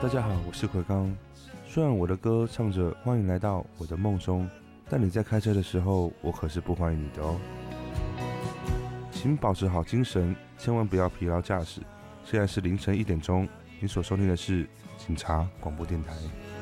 大家好，我是奎刚。虽然我的歌唱着欢迎来到我的梦中，但你在开车的时候，我可是不欢迎你的哦。请保持好精神，千万不要疲劳驾驶。现在是凌晨1点钟，你所收听的是警察广播电台。